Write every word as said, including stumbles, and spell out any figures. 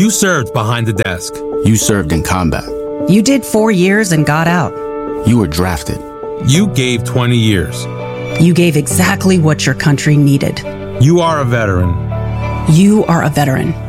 You served behind the desk. You served in combat. You did four years and got out. You were drafted. You gave twenty years. You gave exactly what your country needed. You are a veteran. You are a veteran.